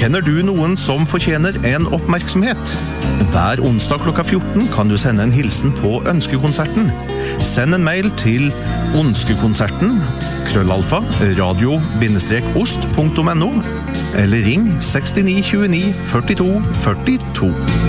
Kjenner du noen som fortjener en oppmerksomhet? Hver onsdag klokka 14 kan du sende en hilsen på Ønskekonserten. Send en mail til ønskekonserten@radio-ost.no eller ring 69 29 42 42.